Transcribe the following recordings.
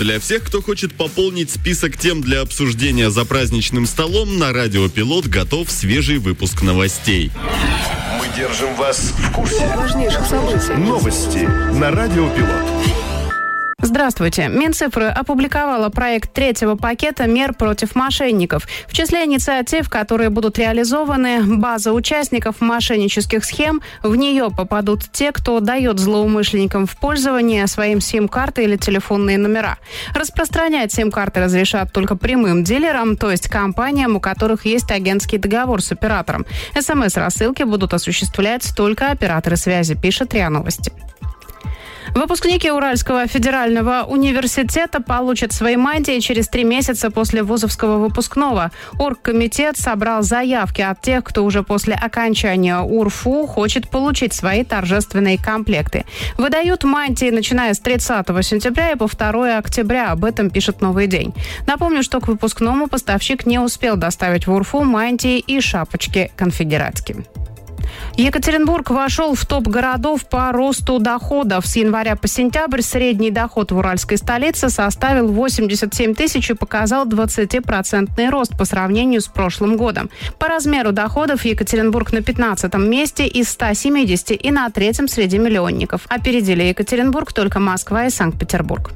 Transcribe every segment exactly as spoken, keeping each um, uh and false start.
Для всех, кто хочет пополнить список тем для обсуждения за праздничным столом, на Радио Пилот готов свежий выпуск новостей. Мы держим вас в курсе важнейших событий. Новости на Радио Пилот. Здравствуйте. Минцифры опубликовала проект третьего пакета мер против мошенников. В числе инициатив, которые будут реализованы, база участников мошеннических схем. В нее попадут те, кто дает злоумышленникам в пользование своим сим-карты или телефонные номера. Распространять сим-карты разрешат только прямым дилерам, то есть компаниям, у которых есть агентский договор с оператором. эс эм эс-рассылки будут осуществлять только операторы связи, пишет РИА Новости. Выпускники Уральского федерального университета получат свои мантии через три месяца после вузовского выпускного. Оргкомитет собрал заявки от тех, кто уже после окончания УрФУ хочет получить свои торжественные комплекты. Выдают мантии, начиная с тридцатого сентября и по второго октября. Об этом пишет «Новый день». Напомню, что к выпускному поставщик не успел доставить в УрФУ мантии и шапочки конфедератки. Екатеринбург вошел в топ городов по росту доходов. С января по сентябрь средний доход в уральской столице составил восемьдесят семь тысяч и показал двадцатипроцентный рост по сравнению с прошлым годом. По размеру доходов Екатеринбург на пятнадцатом месте из ста семидесяти и на третьем среди миллионников. Опередили Екатеринбург только Москва и Санкт-Петербург.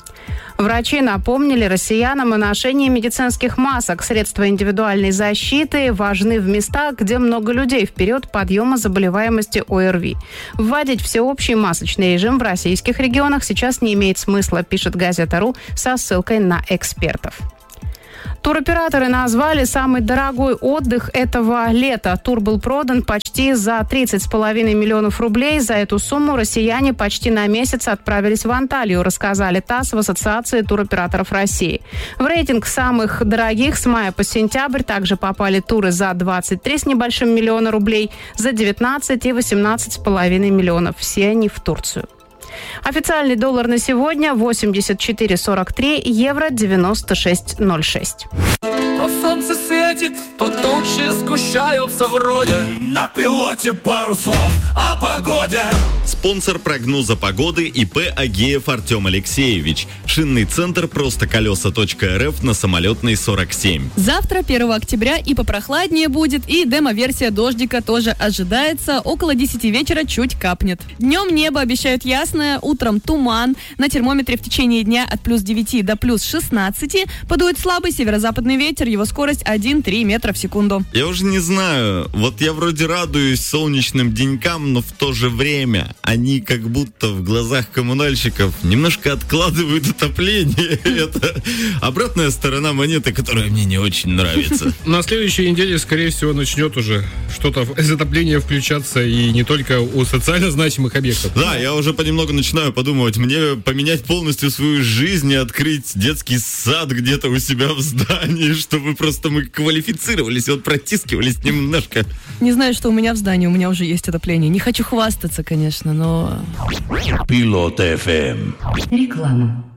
Врачи напомнили россиянам о ношении медицинских масок. Средства индивидуальной защиты важны в местах, где много людей, в период подъема заболеваемости ОРВИ. Вводить всеобщий масочный режим в российских регионах сейчас не имеет смысла, пишет газета.ру со ссылкой на экспертов. Туроператоры назвали самый дорогой отдых этого лета. Тур был продан почти за тридцать с половиной миллионов рублей. За эту сумму россияне почти на месяц отправились в Анталию, рассказали ТАСС в Ассоциации туроператоров России. В рейтинг самых дорогих с мая по сентябрь также попали туры за двадцать три с небольшим миллиона рублей, за девятнадцать и восемнадцать с половиной миллионов. Все они в Турцию. Официальный доллар на сегодня восемьдесят четыре сорок три, евро девяносто шесть ноль шесть. То солнце светит, то тучи сгущаются вроде. На пилоте пару слов о погоде. Спонсор прогноза погоды ИП Агеев Артем Алексеевич. Шинный центр просто колеса точка эр эф на Самолетной сорок семь. Завтра, первого октября, и попрохладнее будет, и демо-версия дождика тоже ожидается. Около десяти вечера чуть капнет. Днем небо обещают ясное, утром туман. На термометре в течение дня от плюс девяти до плюс шестнадцати. Подует слабый северо-западный ветер, его скорость один-три метра в секунду. Я уже не знаю, вот я вроде радуюсь солнечным денькам, но в то же время они как будто в глазах коммунальщиков немножко откладывают отопление. Это обратная сторона монеты, которая мне не очень нравится. На следующей неделе, скорее всего, начнет уже что-то из отопления включаться, и не только у социально значимых объектов. Да, я уже понемногу начинаю подумывать, мне поменять полностью свою жизнь и открыть детский сад где-то у себя в здании, чтобы просто мы квалифицировались, вот протискивались немножко. Не знаю, что у меня в здании, у меня уже есть отопление. Не хочу хвастаться, конечно, но... Пилот эф эм. Реклама.